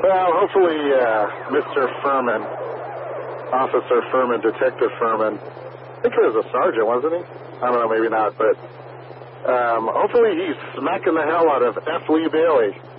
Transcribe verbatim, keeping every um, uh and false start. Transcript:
Well, hopefully, uh, Mister Furman, Officer Furman, Detective Furman, I think he was a sergeant, wasn't he? I don't know, maybe not, but um, hopefully he's smacking the hell out of F. Lee Bailey.